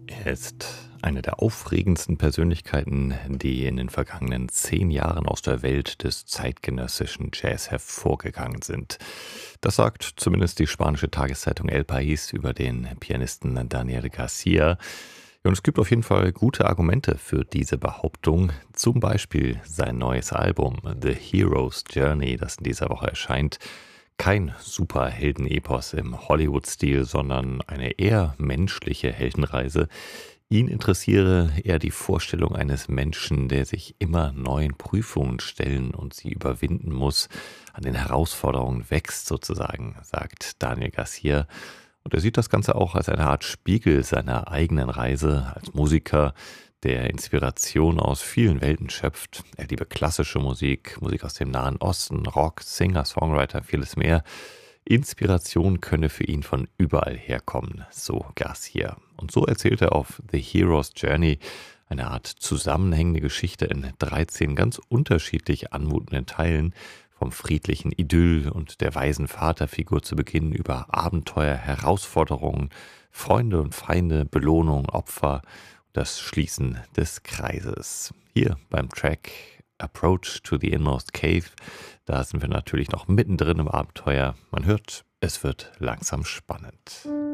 Er ist eine der aufregendsten Persönlichkeiten, die in den vergangenen 10 Jahren aus der Welt des zeitgenössischen Jazz hervorgegangen sind. Das sagt zumindest die spanische Tageszeitung El País über den Pianisten Daniel Garcia. Und es gibt auf jeden Fall gute Argumente für diese Behauptung. Zum Beispiel sein neues Album The Hero's Journey, das in dieser Woche erscheint. Kein Superhelden-Epos im Hollywood-Stil, sondern eine eher menschliche Heldenreise. Ihn interessiere eher die Vorstellung eines Menschen, der sich immer neuen Prüfungen stellen und sie überwinden muss, an den Herausforderungen wächst sozusagen, sagt Daniel Garcia. Und er sieht das Ganze auch als eine Art Spiegel seiner eigenen Reise als Musiker, der Inspiration aus vielen Welten schöpft. Er liebe klassische Musik, Musik aus dem Nahen Osten, Rock, Singer, Songwriter, vieles mehr. Inspiration könne für ihn von überall herkommen, so Garcia. Und so erzählt er auf The Hero's Journey eine Art zusammenhängende Geschichte in 13 ganz unterschiedlich anmutenden Teilen, vom friedlichen Idyll und der weisen Vaterfigur zu Beginn über Abenteuer, Herausforderungen, Freunde und Feinde, Belohnung, Opfer, das Schließen des Kreises. Hier beim Track Approach to the Inmost Cave, da sind wir natürlich noch mittendrin im Abenteuer. Man hört, es wird langsam spannend.